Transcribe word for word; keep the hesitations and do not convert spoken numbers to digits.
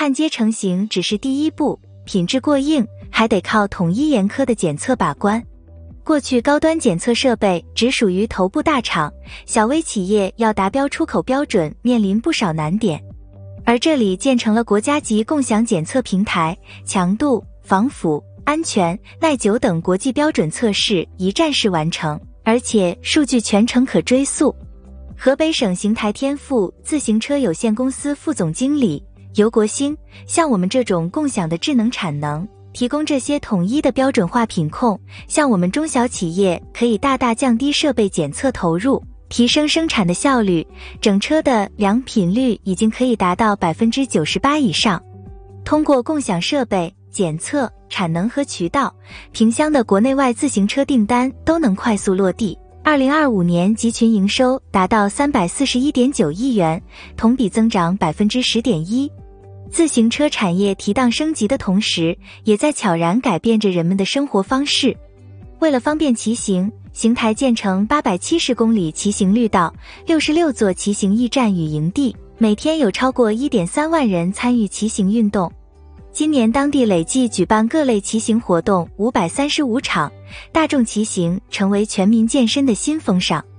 焊接成型只是第一步，品质过硬还得靠统一严苛的检测把关。过去高端检测设备只属于头部大厂，小微企业要达标出口标准面临不少难点。而这里建成了国家级共享检测平台，强度、防腐、安全、耐久等国际标准测试一站式完成，而且数据全程可追溯。河北省邢台天赋自行车有限公司副总经理尤国兴，像我们这种共享的智能产能，提供这些统一的标准化品控，像我们中小企业可以大大降低设备检测投入，提升生产的效率，整车的良品率已经可以达到 百分之九十八 以上。通过共享设备、检测、产能和渠道，萍乡的国内外自行车订单都能快速落地。二零二五年集群营收达到 三百四十一点九亿元，同比增长 百分之十点一。自行车产业提档升级的同时，也在悄然改变着人们的生活方式。为了方便骑行，邢台建成八百七十公里骑行绿道，六十六座骑行驿站与营地，每天有超过 一点三万人参与骑行运动。今年当地累计举办各类骑行活动五百三十五场，大众骑行成为全民健身的新风尚。